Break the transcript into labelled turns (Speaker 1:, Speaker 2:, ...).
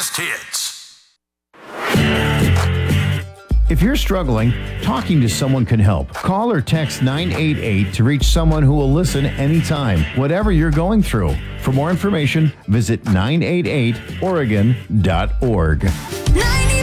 Speaker 1: greatest hits.
Speaker 2: If you're struggling, talking to someone can help. Call or text 988 to reach someone who will listen anytime, whatever you're going through. For more information, visit 988oregon.org.